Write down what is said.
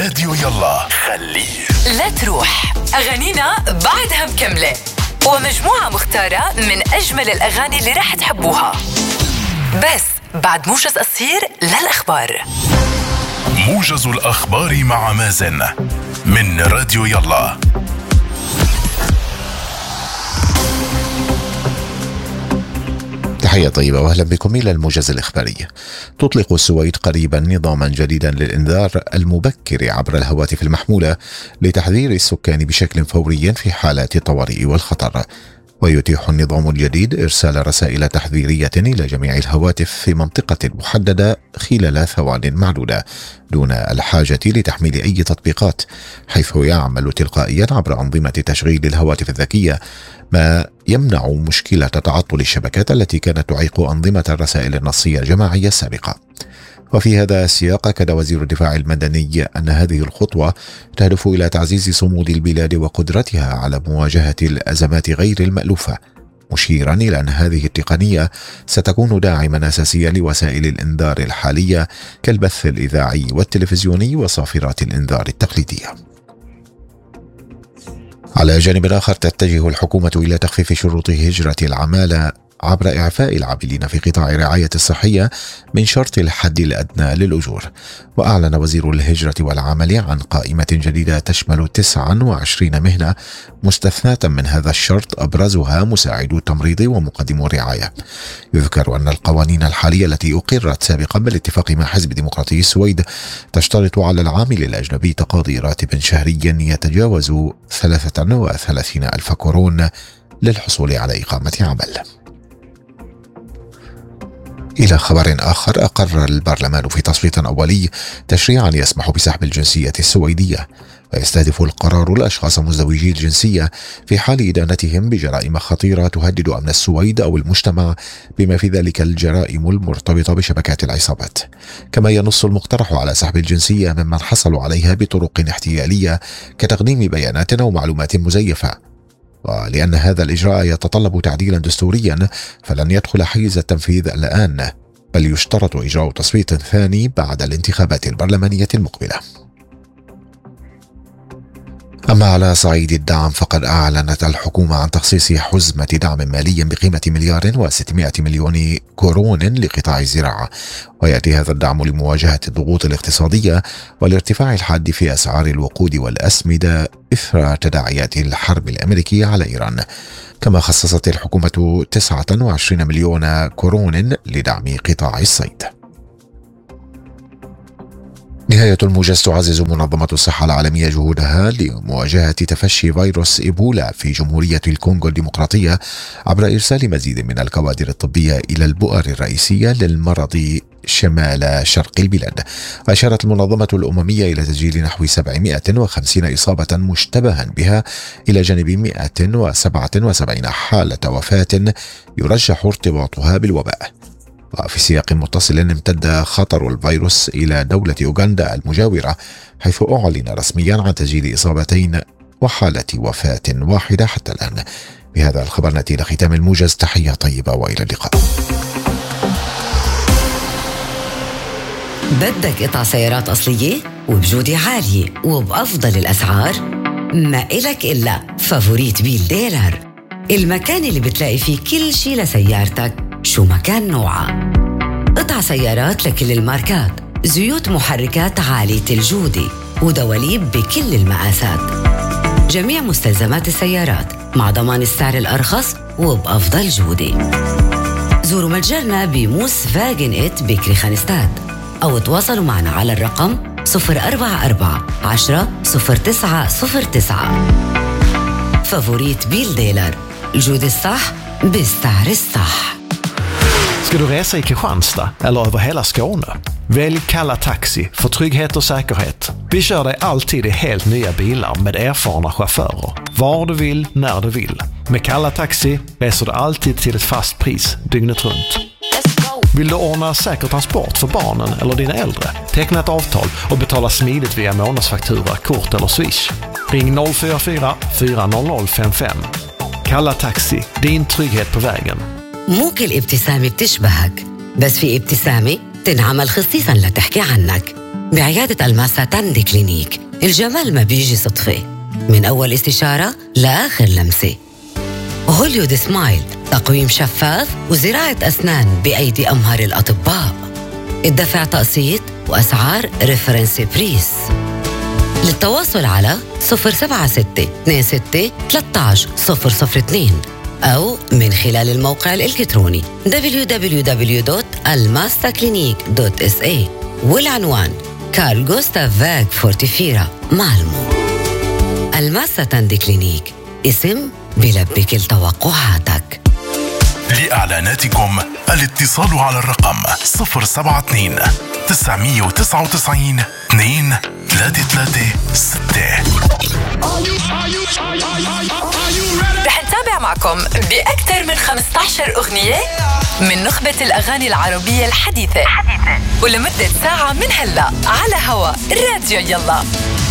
راديو يلا خليه لا تروح، أغانينا بعدها مكملة، ومجموعة مختارة من أجمل الأغاني اللي راح تحبوها، بس بعد موجز قصير للأخبار. موجز الأخبار مع مازن من راديو يلا. تحية طيبة وأهلا بكم إلى الموجز الإخباري. تطلق السويد قريبا نظاما جديدا للإنذار المبكر عبر الهواتف المحمولة لتحذير السكان بشكل فوري في حالات الطوارئ والخطر. ويتيح النظام الجديد إرسال رسائل تحذيرية إلى جميع الهواتف في منطقة محددة خلال ثوان معدودة دون الحاجة لتحميل أي تطبيقات، حيث يعمل تلقائيا عبر أنظمة تشغيل الهواتف الذكية، ما يمنع مشكلة تعطل الشبكات التي كانت تعيق أنظمة الرسائل النصية الجماعية السابقة. وفي هذا السياق أكد وزير الدفاع المدني أن هذه الخطوة تهدف إلى تعزيز صمود البلاد وقدرتها على مواجهة الأزمات غير المألوفة، مشيرا إلى أن هذه التقنية ستكون داعما أساسيا لوسائل الإنذار الحالية كالبث الإذاعي والتلفزيوني وصافرات الإنذار التقليدية. على جانب آخر، تتجه الحكومة إلى تخفيف شروط هجرة العمالة عبر إعفاء العاملين في قطاع الرعاية الصحية من شرط الحد الأدنى للأجور. وأعلن وزير الهجرة والعمل عن قائمة جديدة تشمل 29 مهنة مستثناة من هذا الشرط، أبرزها مساعدو التمريض ومقدمو الرعاية. يذكر أن القوانين الحالية التي أقرت سابقا بالاتفاق مع حزب ديمقراطي السويد تشترط على العامل الأجنبي تقاضي راتب شهري يتجاوز 33,000 كورون للحصول على إقامة عمل. إلى خبر آخر، أقر البرلمان في تصويت أولي تشريعا يسمح بسحب الجنسية السويدية، ويستهدف القرار الأشخاص مزدوجي الجنسية في حال إدانتهم بجرائم خطيرة تهدد أمن السويد أو المجتمع، بما في ذلك الجرائم المرتبطة بشبكات العصابات. كما ينص المقترح على سحب الجنسية ممن حصلوا عليها بطرق احتيالية كتقديم بيانات أو معلومات مزيفة. ولأن هذا الإجراء يتطلب تعديلا دستوريا فلن يدخل حيز التنفيذ الآن، بل يشترط إجراء تصويت ثاني بعد الانتخابات البرلمانية المقبلة. أما على صعيد الدعم، فقد أعلنت الحكومة عن تخصيص حزمة دعم مالي بقيمة 1,600,000,000 كورون لقطاع الزراعة، ويأتي هذا الدعم لمواجهة الضغوط الاقتصادية والارتفاع الحاد في أسعار الوقود والأسمدة إثر تداعيات الحرب الأمريكية على إيران. كما خصصت الحكومة 29 مليون كورون لدعم قطاع الصيد. نهاية الموجز. تعزز منظمة الصحة العالمية جهودها لمواجهة تفشي فيروس إيبولا في جمهورية الكونغو الديمقراطية عبر إرسال مزيد من الكوادر الطبية إلى البؤر الرئيسية للمرض شمال شرق البلاد. وأشارت المنظمة الأممية إلى تسجيل نحو 750 إصابة مشتبها بها، إلى جانب 177 حالة وفاة يرجح ارتباطها بالوباء. وفي سياق متصل، امتد خطر الفيروس إلى دولة أوغندا المجاورة، حيث أعلن رسميا عن تسجيل إصابتين وحالة وفاة واحدة حتى الآن. بهذا الخبر نأتي إلى ختام الموجز. تحية طيبة وإلى اللقاء. بدك قطع سيارات أصلية وبجودة عالية وبأفضل الأسعار؟ ما إلك إلا فافوريت بيل ديلر، المكان اللي بتلاقي فيه كل شي لسيارتك شو ما كان نوعها. قطع سيارات لكل الماركات، زيوت محركات عالية الجودة، ودواليب بكل المقاسات. جميع مستلزمات السيارات مع ضمان السعر الأرخص وبأفضل جودة. زوروا متجرنا بموس فاجن إت بكري خانستاد، أو تواصلوا معنا على الرقم 044 10 0909. فافوريت بيل ديلر، الجودة الصح بالسعر الصح. Ska du resa i Kristianstad eller över hela Skåne? Välj Kalla Taxi för trygghet och säkerhet. Vi kör dig alltid i helt nya bilar med erfarna chaufförer. Var du vill, när du vill. Med Kalla Taxi reser du alltid till ett fast pris dygnet runt. Vill du ordna säker transport för barnen eller dina äldre? Teckna ett avtal och betala smidigt via månadsfaktura, kort eller swish. Ring 044 400 55. Kalla Taxi, din trygghet på vägen. مو كل ابتسامة بتشبهك، بس في ابتسامة تنعمل خصيصا لتحكي عنك. بعيادة الماسة تاندي كلينيك الجمال ما بيجي صدفة، من أول استشارة لآخر لمسة. هوليود سمايل تقويم شفاف وزراعة أسنان بأيدي أمهر الأطباء، الدفع تقسيط وأسعار ريفرنس بريس. للتواصل على 076-26-13-002 أو من خلال الموقع الإلكتروني www.almastaclinic.sa والعنوان كارل غوستاف فاغ فورتيفيرا مالمو. الماسة تاندي كلينيك، اسم بيلبي كل توقعاتك. لإعلاناتكم الاتصال على الرقم 072-29-233-6. رح نتابع معكم بأكثر من 15 أغنية من نخبة الأغاني العربية الحديثة ولمدة ساعة من هلأ على هوا راديو يلا.